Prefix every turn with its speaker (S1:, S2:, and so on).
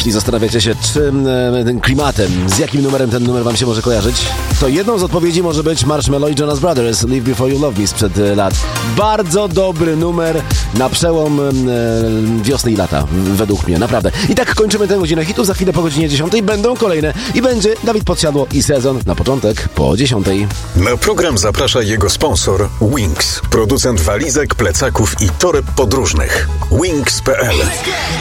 S1: Jeśli zastanawiacie się, czym tym klimatem, z jakim numerem ten numer wam się może kojarzyć, to jedną z odpowiedzi może być Marshmello i Jonas Brothers, Live Before You Love Me sprzed lat. Bardzo dobry numer na przełom wiosny i lata, według mnie, naprawdę. I tak kończymy tę godzinę hitów. Za chwilę po godzinie 10 będą kolejne i będzie Dawid Podsiadło i Sezon na początek po 10.
S2: Na program zaprasza jego sponsor Wings, producent walizek, plecaków i toreb podróżnych. Wings.pl